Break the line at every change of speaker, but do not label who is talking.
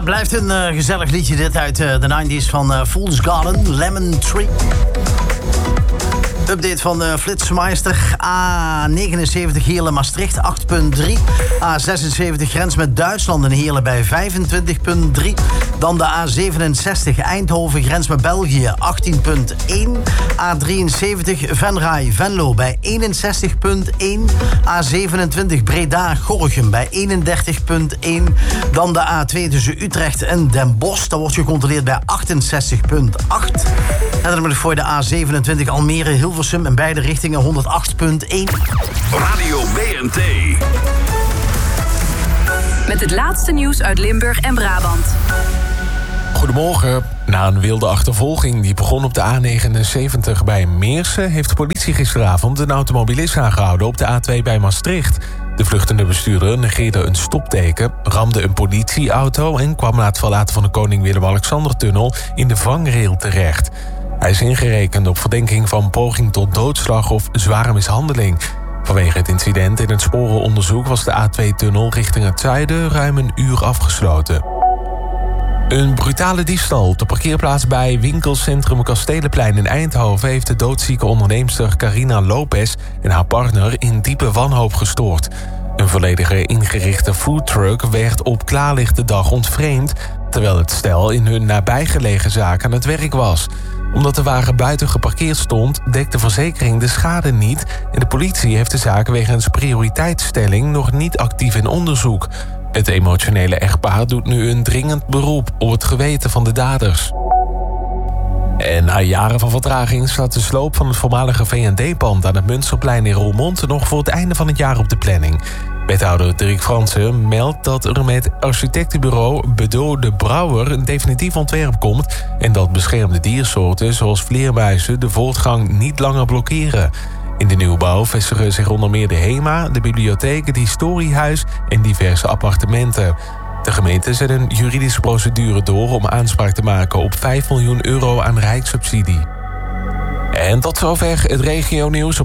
blijft een gezellig liedje dit uit de 90s van Fool's Garden, Lemon Tree. Update van Flitsmeister. A79 Heerlen-Maastricht 8.3. A76 grens met Duitsland in Heerlen bij 25.3. Dan de A67 Eindhoven grens met België 18.1. A73 Venray-Venlo bij 61.1. A27 Breda-Gorinchem bij 31.1. Dan de A2 tussen Utrecht en Den Bosch. Daar wordt gecontroleerd bij 68.8. En dan moet ik voor de A27 Almere-Hilversum in beide richtingen 108.1.
Radio BNT.
Met het laatste nieuws uit Limburg en Brabant.
Goedemorgen. Na een wilde achtervolging die begon op de A79 bij Meersen... heeft de politie gisteravond een automobilist aangehouden op de A2 bij Maastricht. De vluchtende bestuurder negeerde een stopteken, ramde een politieauto... en kwam na het verlaten van de Koning Willem-Alexander-tunnel in de vangrail terecht. Hij is ingerekend op verdenking van poging tot doodslag of zware mishandeling. Vanwege het incident in het sporenonderzoek was de A2-tunnel richting het zuiden ruim een uur afgesloten. Een brutale diefstal op de parkeerplaats bij winkelcentrum Kastelenplein in Eindhoven... heeft de doodzieke onderneemster Carina Lopez en haar partner in diepe wanhoop gestoord. Een volledige ingerichte foodtruck werd op klaarlichte dag ontvreemd... terwijl het stel in hun nabijgelegen zaak aan het werk was. Omdat de wagen buiten geparkeerd stond, dekt de verzekering de schade niet... en de politie heeft de zaak wegens prioriteitsstelling nog niet actief in onderzoek. Het emotionele echtpaar doet nu een dringend beroep op het geweten van de daders. En na jaren van vertraging staat de sloop van het voormalige V&D-pand... aan het Münsterplein in Roermond nog voor het einde van het jaar op de planning. Wethouder Dirk Fransen meldt dat er met architectenbureau Bedo de Brouwer een definitief ontwerp komt... en dat beschermde diersoorten zoals vleermuizen de voortgang niet langer blokkeren. In de nieuwbouw vestigen zich onder meer de HEMA, de bibliotheek, het historiehuis en diverse appartementen. De gemeente zet een juridische procedure door om aanspraak te maken op €5 miljoen aan rijkssubsidie. En tot zover het regionieuws op